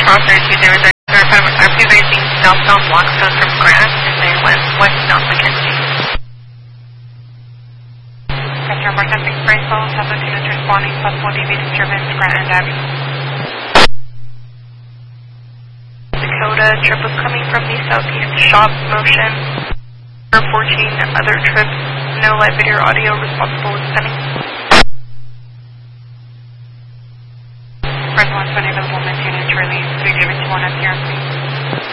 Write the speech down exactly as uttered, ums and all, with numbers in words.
crossers, there was a they were kind of activating southbound Blackstone from Grant, and they went westbound McKenzie. Customer Martin Bracewell, Tesla students responding, possible deviate disturbance, Grant and Abbey. Dakota, trip was coming from the southeast shop, motion. fourteen, other trips, no live video or audio, responsible with sending.